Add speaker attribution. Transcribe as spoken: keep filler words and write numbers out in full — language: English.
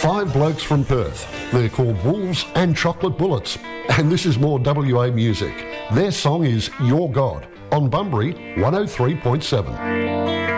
Speaker 1: Five blokes from Perth. They're called Wolves and Chocolate Bullets. And this is more W A music. Their song is Your God on Bunbury one oh three point seven.